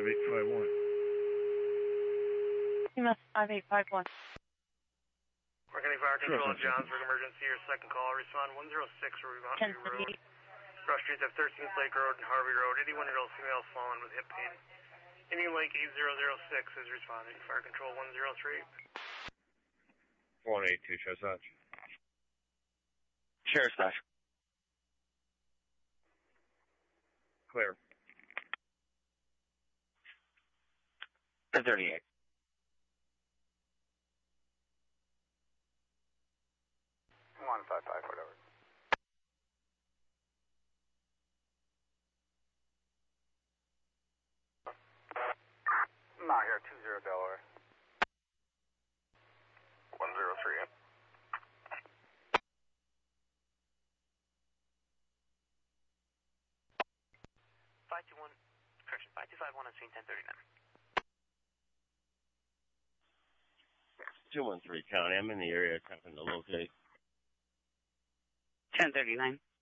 5851. EMS 5851. Working Fire Control at Johnsburg Emergency, your second call. Respond 106 Ruby Road. Rush Streets at 13th Lake Road and Harvey Road. 81-year-old female fallen with hip pain. Indian Lake 8006 is responding. Fire Control 103. 182, show such. Sheriff's Dash. Clear. 1038. One 55, whatever. Not here, 20 Delaware. 103. 521, correction, 5251 on scene 1039. 213 County, I'm in the area attempting to locate. 1039.